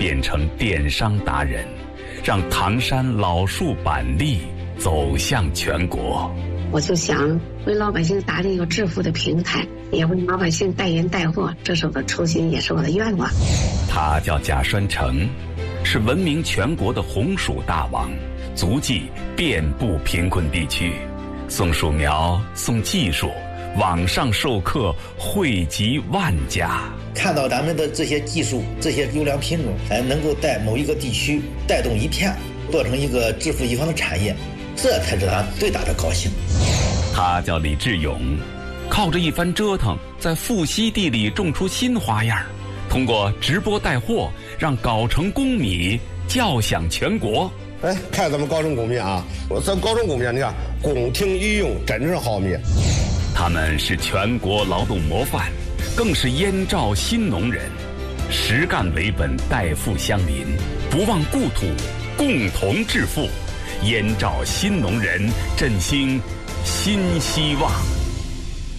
变成电商达人，让唐山老树板栗走向全国。 我就想为老百姓打理一个致富的平台，也为老百姓代言带货，这是我的初心，也是我的愿望。 他叫贾栓成，是闻名全国的红薯大王，足迹遍布贫困地区，送薯苗，送技术，网上授课惠及万家。 看到咱们的这些技术，这些优良品种，能够在某一个地区带动一片，做成一个致富一方的产业，这才是他最大的高兴。 他叫李志勇，靠着一番折腾，在富硒地里种出新花样，通过直播带货，让藁城公米叫响全国。 哎，看咱们藁城公米啊，咱藁城公米，你看宫廷御用，真正好米。 他们是全国劳动模范，更是燕赵新农人，实干为本，代富相邻，不忘故土，共同致富。燕赵新农人振兴新希望。